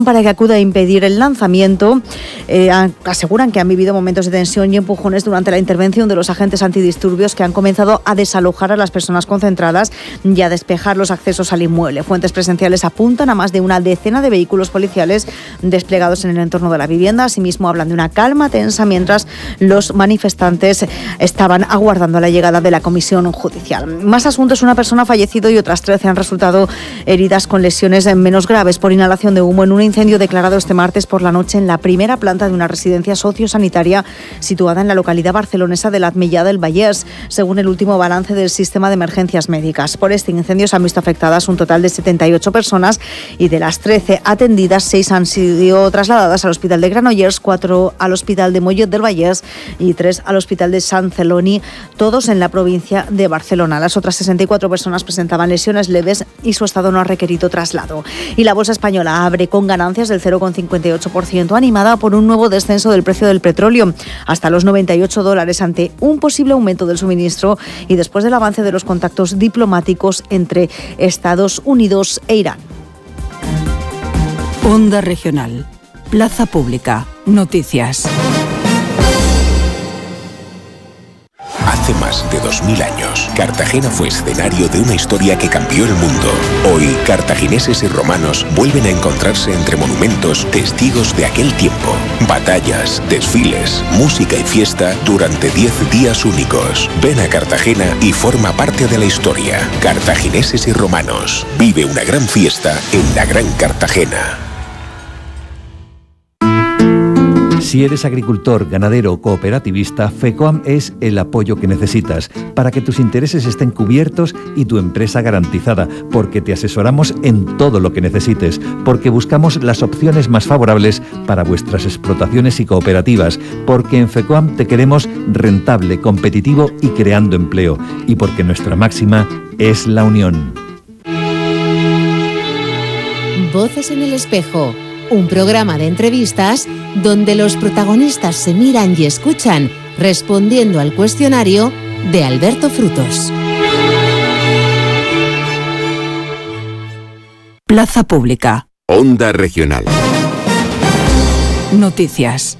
para que acuda a impedir el lanzamiento. Aseguran que han vivido momentos de tensión y empujones durante la intervención de los agentes antidisturbios, que han comenzado a desalojar a las personas concentradas y a despejar los accesos al inmueble. Fuentes presenciales apuntan a más de una decena de vehículos policiales desplegados en el entorno de la vivienda. Asimismo, hablan de una calma tensa mientras los manifestantes estaban aguardando la llegada de la comisión judicial. Más asuntos: una persona ha fallecido y otras 13 han resultado heridas con lesiones menos graves por inhalación de humo en un incendio declarado este martes por la noche en la primera planta de una residencia sociosanitaria situada en la localidad barcelonesa de l'Ametlla del Vallès, según el último balance del sistema de emergencias médicas. Por este incendio se han visto afectadas un total de 78 personas y de las 13 atendidas, 6 han sido trasladadas al Hospital de Granollers, 4 al Hospital de Mollet del Vallès y 3 al Hospital de Sant Celoni, todos en la provincia de Barcelona. Las otras 64 personas presentaban lesiones leves y su estado no ha requerido traslado. Y la bolsa española abre con ganancias del 0,58%, animada por un nuevo descenso del precio del petróleo hasta los $98 ante un posible aumento del suministro y después del avance de los contactos diplomáticos entre Estados Unidos e Irán. Onda Regional. Plaza Pública. Noticias. Hace más de 2000 años, Cartagena fue escenario de una historia que cambió el mundo. Hoy, cartagineses y romanos vuelven a encontrarse entre monumentos, testigos de aquel tiempo. Batallas, desfiles, música y fiesta durante 10 días únicos. Ven a Cartagena y forma parte de la historia. Cartagineses y romanos. Vive una gran fiesta en la Gran Cartagena. Si eres agricultor, ganadero o cooperativista, FECOAM es el apoyo que necesitas para que tus intereses estén cubiertos y tu empresa garantizada, porque te asesoramos en todo lo que necesites, porque buscamos las opciones más favorables para vuestras explotaciones y cooperativas, porque en FECOAM te queremos rentable, competitivo y creando empleo, y porque nuestra máxima es la unión. Voces en el espejo. Un programa de entrevistas donde los protagonistas se miran y escuchan, respondiendo al cuestionario de Alberto Frutos. Plaza Pública. Onda Regional. Noticias.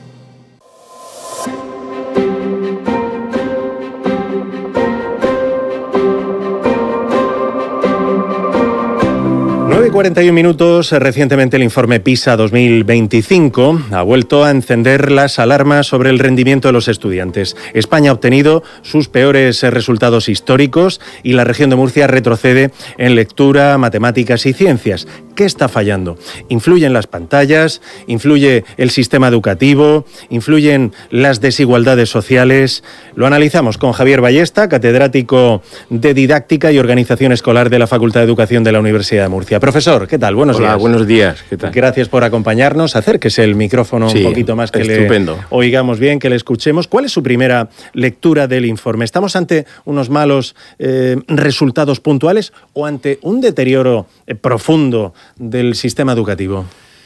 y 41 minutos. Recientemente el informe PISA 2025 ha vuelto a encender las alarmas sobre el rendimiento de los estudiantes. España ha obtenido sus peores resultados históricos y la región de Murcia retrocede en lectura, matemáticas y ciencias. ¿Qué está fallando? ¿Influyen las pantallas? ¿Influye el sistema educativo? ¿Influyen las desigualdades sociales? Lo analizamos con Javier Ballesta, catedrático de Didáctica y Organización Escolar de la Facultad de Educación de la Universidad de Murcia. Profesor, ¿qué tal? Buenos días. Hola, buenos días. ¿Qué tal? Gracias por acompañarnos. Acérquese el micrófono un poquito más, que estupendo. Le oigamos bien, que le escuchemos. ¿Cuál es su primera lectura del informe? ¿Estamos ante unos malos resultados puntuales o ante un deterioro profundo del sistema educativo?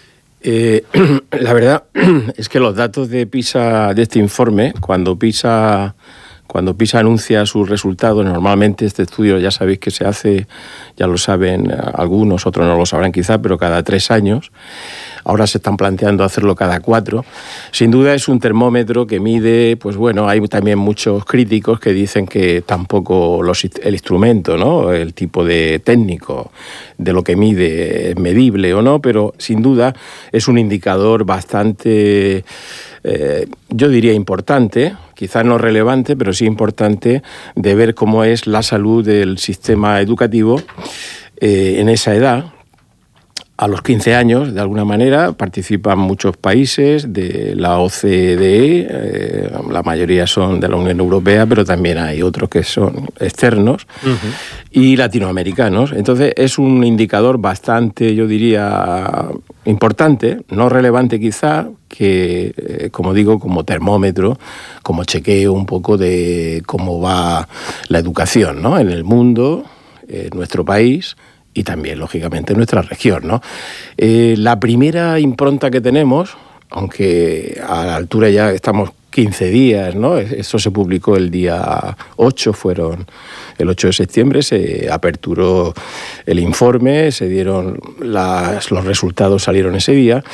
La verdad es que los datos de PISA, de este informe, cuando PISA anuncia sus resultados, normalmente este estudio ya sabéis que se hace, ya lo saben algunos, otros no lo sabrán quizá, pero cada 3 años. Ahora se están planteando hacerlo cada 4. Sin duda es un termómetro que mide, pues bueno, hay también muchos críticos que dicen que tampoco el instrumento, ¿no? El tipo de técnico de lo que mide es medible o no, pero sin duda es un indicador bastante, yo diría importante, quizás no relevante, pero sí importante, de ver cómo es la salud del sistema educativo en esa edad. A los 15 años, de alguna manera, participan muchos países de la OCDE, la mayoría son de la Unión Europea, pero también hay otros que son externos, y latinoamericanos. Entonces es un indicador bastante, yo diría, importante, no relevante quizá, que, como digo, como termómetro, como chequeo un poco de cómo va la educación, ¿no? En el mundo, en nuestro país, y también, lógicamente, en nuestra región, ¿no? La primera impronta que tenemos, aunque a la altura ya estamos 15 días, ¿no? Eso se publicó el día 8, el 8 de septiembre, se aperturó el informe, se dieron los resultados, salieron ese día,